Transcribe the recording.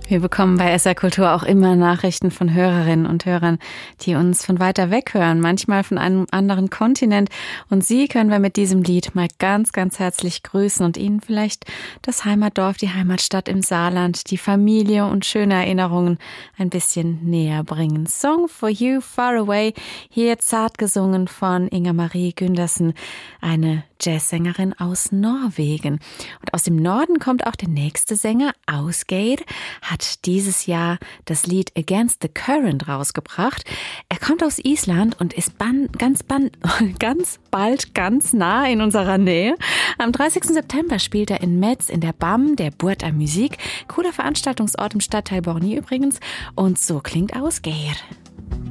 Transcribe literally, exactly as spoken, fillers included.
Wir bekommen bei S R Kultur auch immer Nachrichten von Hörerinnen und Hörern, die uns von weiter weg hören, manchmal von einem anderen Kontinent. Und Sie können wir mit diesem Lied mal ganz, ganz herzlich grüßen und Ihnen vielleicht das Heimatdorf, die Heimatstadt im Saarland, die Familie und schöne Erinnerungen ein bisschen näher bringen. Song for You, Far Away, hier zart gesungen von Inga-Marie Gündersen, eine Jazzsängerin aus Norwegen. Und aus dem Norden kommt auch der nächste Sänger, Ausgeir, hat dieses Jahr das Lied Against the Current rausgebracht. Er kommt aus Island und ist ban- ganz, ban- ganz bald ganz nah in unserer Nähe. Am dreißigsten September spielt er in Metz in der B A M, der Burt à Musik. Cooler Veranstaltungsort im Stadtteil Borny übrigens. Und so klingt Ausgeir.